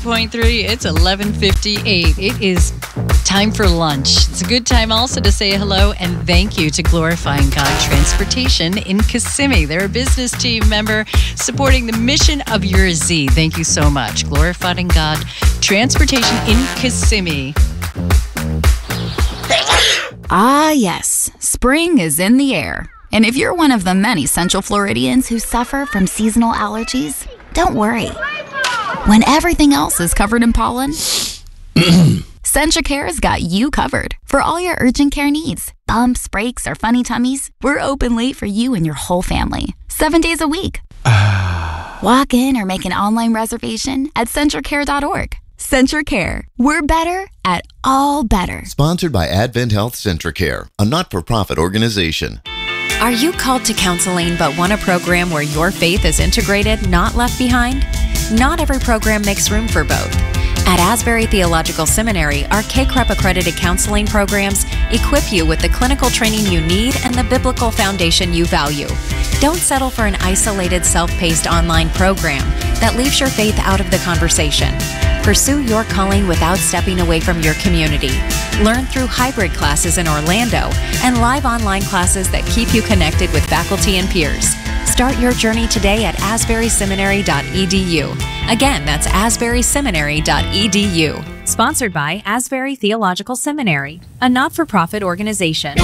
88.3. It's 11:58. It is time for lunch. It's a good time also to say hello and thank you to Glorifying God Transportation in Kissimmee. They're a business team member supporting the mission of your Z. Thank you so much. Glorifying God Transportation in Kissimmee. Ah, yes. Spring is in the air. And if you're one of the many Central Floridians who suffer from seasonal allergies, don't worry. When everything else is covered in pollen, CentraCare's got you covered for all your urgent care needs. Bumps, breaks, or funny tummies, we're open late for you and your whole family, 7 days a week. Walk in or make an online reservation at CentraCare.org. CentraCare. We're better at all better. Sponsored by Advent Health CentraCare, a not-for-profit organization. Are you called to counseling but want a program where your faith is integrated, not left behind? Not every program makes room for both. At Asbury Theological Seminary, our CACREP accredited counseling programs equip you with the clinical training you need and the biblical foundation you value. Don't settle for an isolated, self-paced online program that leaves your faith out of the conversation. Pursue your calling without stepping away from your community. Learn through hybrid classes in Orlando and live online classes that keep you connected with faculty and peers. Start your journey today at asburyseminary.edu. Again, that's asburyseminary.edu. Sponsored by Asbury Theological Seminary, a not-for-profit organization.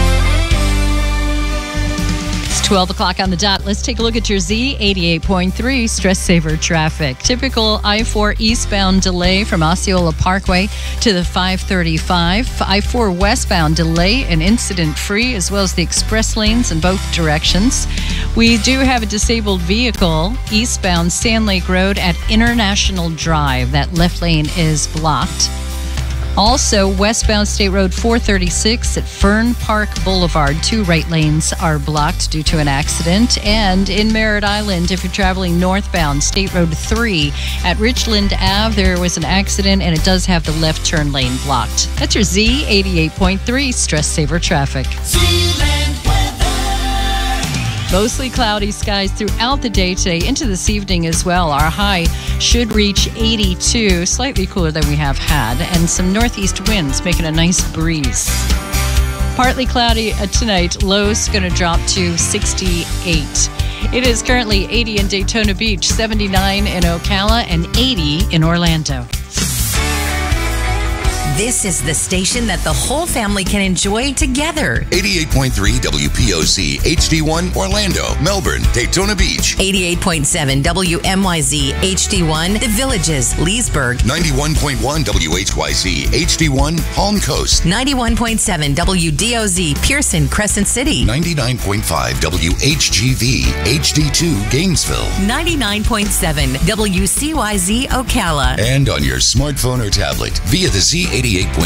12 o'clock on the dot. Let's take a look at your Z 88.3 stress saver traffic. Typical I-4 eastbound delay from Osceola Parkway to the 535. I-4 westbound delay and incident free, as well as the express lanes in both directions. We do have a disabled vehicle eastbound Sand Lake Road at International Drive. That left lane is blocked. Also, westbound State Road 436 at Fern Park Boulevard. 2 right lanes are blocked due to an accident. And in Merritt Island, if you're traveling northbound, State Road 3 at Richland Ave, there was an accident and it does have the left turn lane blocked. That's your Z 88.3 stress saver traffic. Mostly cloudy skies throughout the day today, into this evening as well. Our high should reach 82, slightly cooler than we have had, and some northeast winds making a nice breeze. Partly cloudy tonight, lows going to drop to 68. It is currently 80 in Daytona Beach, 79 in Ocala, and 80 in Orlando. This is the station that the whole family can enjoy together. 88.3 WPOC HD1 Orlando, Melbourne, Daytona Beach. 88.7 WMYZ HD1 The Villages, Leesburg. 91.1 WHYC HD1 Palm Coast. 91.7 WDOZ Pearson, Crescent City. 99.5 WHGV HD2 Gainesville. 99.7 WCYZ Ocala. And on your smartphone or tablet via the Z88.3